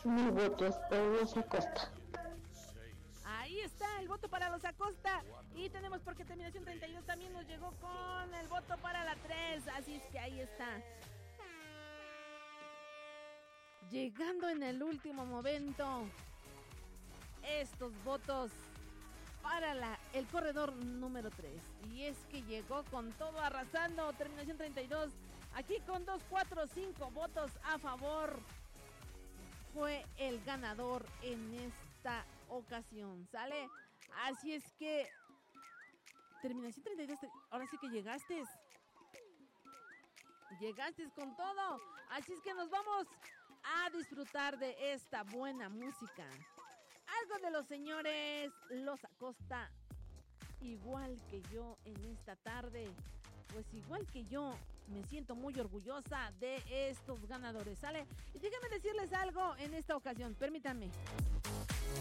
Mi voto es por los Acosta. Ahí está el voto para los Acosta. Y tenemos porque terminación 32 también nos llegó con el voto para la 3. Así es que ahí está. Llegando en el último momento estos votos para el corredor número 3. Y es que llegó con todo arrasando. Terminación 32. Aquí con 2, 4, 5 votos a favor. Fue el ganador en esta ocasión, ¿sale? Así es que terminación 32, ahora sí que llegaste con todo, así es que nos vamos a disfrutar de esta buena música, algo de los señores Los Acosta, igual que yo en esta tarde, pues igual que yo me siento muy orgullosa de estos ganadores, ¿sale? Y déjenme decirles algo en esta ocasión, permítanme.